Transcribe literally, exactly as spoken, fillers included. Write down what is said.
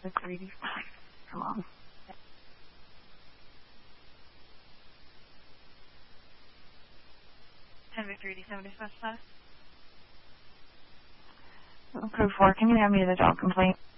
Victor eighty-five. Come on. ten Victor eighty-seven, dispatch class. Code four, can you have me to the dog complaint?